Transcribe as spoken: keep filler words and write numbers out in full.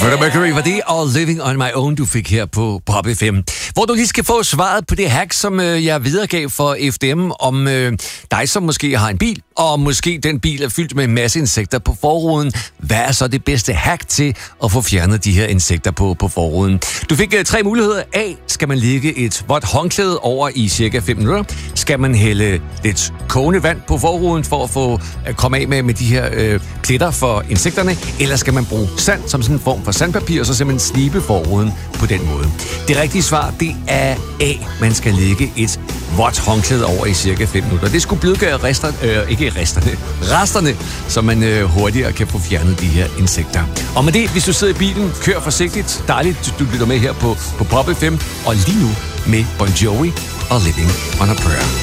Freddie Mercury var det, og Living on My Own, du fik her på Pop F M. Hvor du lige skal få svaret på det hack, som øh, jeg videregav for F D M, om øh, dig, som måske har en bil, og måske den bil er fyldt med en masse insekter på forruden. Hvad er så det bedste hack til at få fjernet de her insekter på, på forruden? Du fik øh, tre muligheder. A. Skal man lægge et vådt håndklæde over i cirka fem minutter? Skal man hælde lidt kogende vand på forruden for at få at komme af med, med de her øh, pletter for insekterne? Eller skal man bruge sand som sådan en form for sandpapir, og så simpelthen slibe forruden på den måde? Det rigtige svar, det er A. Man skal lægge et vådt håndklæde over i cirka fem minutter. Det skulle blødgøre resterne, øh, ikke resterne, resterne, så man øh, hurtigere kan få fjernet de her insekter. Og med det, hvis du sidder i bilen, kør forsigtigt. Dejligt, du lytter med her på, på Pop F M, og lige nu med Bon Jovi og Living on a Prayer.